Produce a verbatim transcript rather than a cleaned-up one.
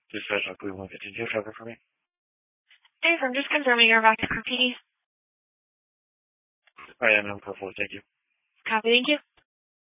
Dispatch on Cleveland fifteen two, traffic for me. Dave, I'm just confirming you're back to P D. I am in purple, thank you. Copy, thank you.